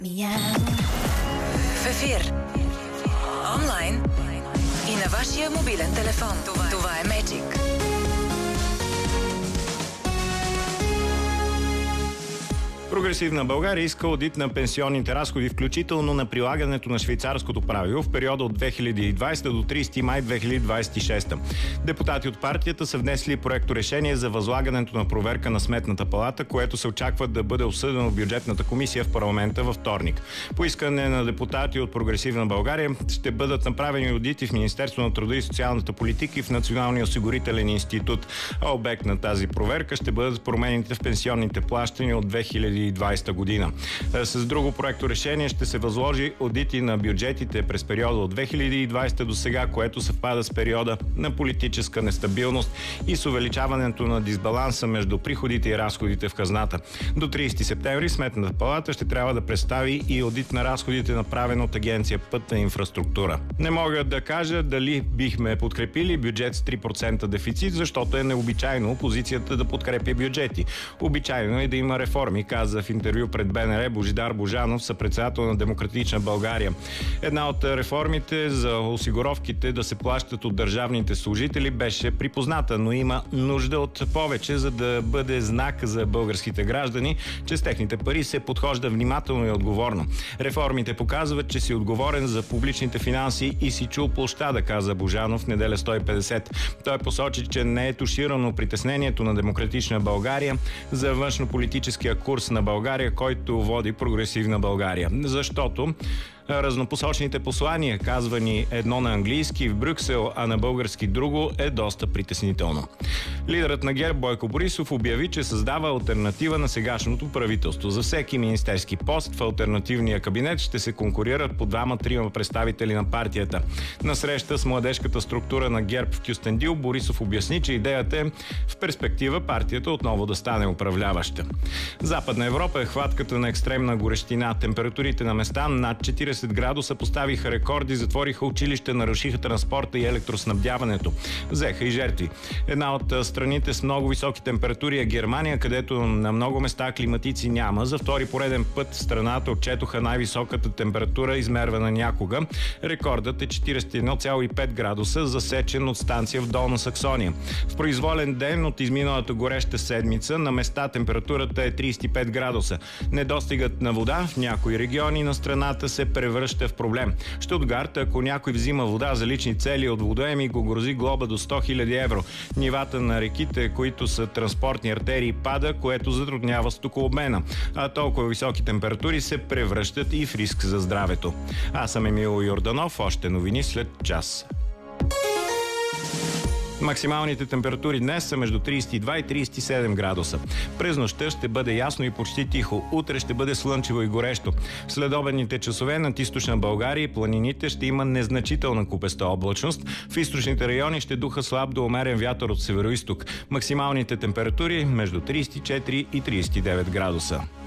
В ефир, онлайн и на вашия мобилен телефон. Това е Magic. Прогресивна България иска одит на пенсионните разходи, включително на прилагането на швейцарското правило в периода от 2020 до 30 май 2026. Депутати от партията са внесли проекторешение за възлагането на проверка на Сметната палата, което се очаква да бъде обсъдено в бюджетната комисия в парламента във вторник. По искане на депутати от Прогресивна България ще бъдат направени одити в Министерството на труда и социалната политика и в Националния осигурителен институт. А обект на тази проверка ще бъдат промените в пенсионните плащания от 2020 година. С друго проекто решение ще се възложи одити на бюджетите през периода от 2020 до сега, което съвпада с периода на политическа нестабилност и с увеличаването на дисбаланса между приходите и разходите в хазната. До 30 септември Сметната палата ще трябва да представи и одит на разходите, направен от Агенция Пътна инфраструктура. Не мога да кажа дали бихме подкрепили бюджет с 3% дефицит, защото е необичайно опозицията да подкрепя бюджети. Обичайно е да има реформи, каза в интервю пред БНР Божидар Божанов, съпредседател на Демократична България. Една от реформите за осигуровките да се плащат от държавните служители беше припозната, но има нужда от повече, за да бъде знак за българските граждани, че с техните пари се подхожда внимателно и отговорно. Реформите показват, че си отговорен за публичните финанси и си чул площада, каза Божанов в неделя 150. Той посочи, че не е туширано притеснението на Демократична България за външнополитическия курс на България, който води Прогресивна България. Защото разнопосочните послания, казвани едно на английски в Брюксел, а на български друго, е доста притеснително. Лидерът на ГЕРБ Бойко Борисов обяви, че създава алтернатива на сегашното правителство. За всеки министерски пост в алтернативния кабинет ще се конкурират по 2-3 представители на партията. На среща с младежката структура на ГЕРБ в Кюстендил Борисов обясни, че идеята е в перспектива партията отново да стане управляваща. Западна Европа е хватката на екстремна горещина. Температурите на места над 40 градуса поставиха рекорди, затвориха училища, нарушиха транспорта и електроснабдяването. Взеха и жертви. Една от страните с много високи температури е Германия, където на много места климатици няма. За втори пореден път страната отчетоха най-високата температура, измервана някога. Рекордът е 41,5 градуса, засечен от станция в Долна Саксония. В произволен ден от изминалата гореща седмица на места температурата е 35 градуса. Недостигът на вода в някои региони на страната се превръща в проблем. Щутгарт, ако някой взима вода за лични цели от водоеми, го грози глоба до 100 000 евро. Нивата на реките, които са транспортни артерии, пада, което затруднява стокообмена. А толкова високи температури се превръщат и в риск за здравето. Аз съм Емил Йорданов, още новини след час. Максималните температури днес са между 32 и 37 градуса. През нощта ще бъде ясно и почти тихо. Утре ще бъде слънчево и горещо. В следобедните часове над източна България и планините ще има незначителна купеста облачност. В източните райони ще духа слаб до умерен вятър от североизток. Максималните температури между 34 и 39 градуса.